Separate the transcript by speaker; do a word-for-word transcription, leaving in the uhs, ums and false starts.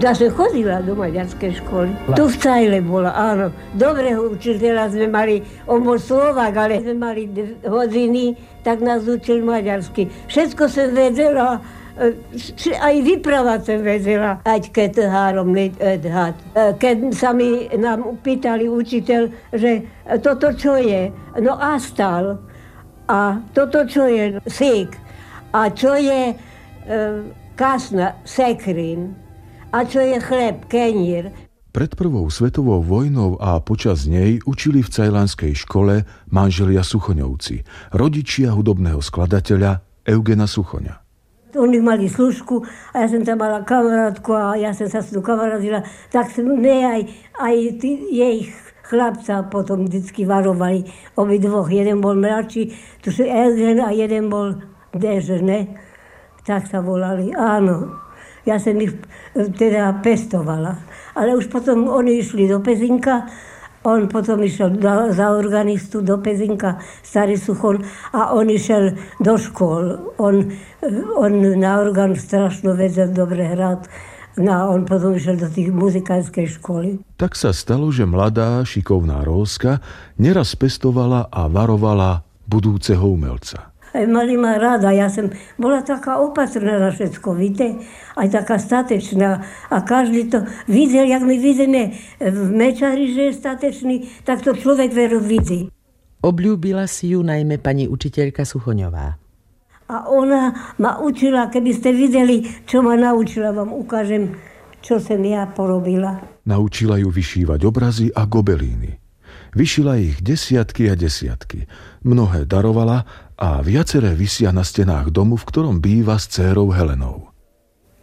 Speaker 1: Ja som chodila do maďarskej školy. Tu v Cajle bola, áno. Dobrého učiteľa sme mali, on bol Slovák, ale sme mali hodiny, tak nás učil maďarsky. Všetko som vedela, aj vyprávať som vedela. Ať keď három nedhať. Keď sa mi nám pýtali učiteľ, že toto čo je? No astal. A toto čo je? Sík. A čo je e, kasna? Sekrín. A čo je chleb, kenír.
Speaker 2: Pred prvou svetovou vojnou a počas nej učili v cajlanskej škole manželia Suchoňovci, rodičia hudobného skladateľa Eugena Suchoňa.
Speaker 1: Oni mali služku a ja som tam mala kamarátku a ja som sa s tou kamarátila, tak sme aj, aj tí, jej chlapca potom vždycky varovali obidvoch. Jeden bol mladší, tu sú Eugen a jeden bol Dežer, ne? Tak sa volali, áno. Ja som ich teda pestovala. Ale už potom oni išli do Pezinka, on potom išiel za organistu do Pezinka, starý Suchon, a on išiel do škôl. On, on na orgán strašno vedel dobre hrať. No a on potom išiel do tých muzikánskej školy.
Speaker 2: Tak sa stalo, že mladá, šikovná Rózka neraz pestovala a varovala budúceho umelca.
Speaker 1: Mali ma rada, ja som bola taká opatrná na všetko, víte? Aj taká statečná. A každý to videl, jak my vidíme v mečári, že je statečný, tak to človek veru vidí.
Speaker 3: Obľúbila si ju najmä pani učiteľka Suchoňová.
Speaker 1: A ona ma učila, keby ste videli, čo ma naučila, vám ukážem, čo som ja porobila.
Speaker 2: Naučila ju vyšívať obrazy a gobelíny. Vyšila ich desiatky a desiatky. Mnohé darovala a viaceré visia na stenách domu, v ktorom býva s dcérou Helenou.